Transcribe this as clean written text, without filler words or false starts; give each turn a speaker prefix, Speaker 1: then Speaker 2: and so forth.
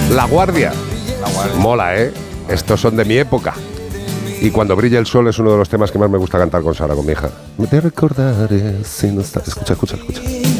Speaker 1: La Guardia. Mola, ¿eh? Estos son de mi época. Y Cuando brilla el sol es uno de los temas que más me gusta cantar con Sara, con mi hija. Te recordaré si no estás... Escucha.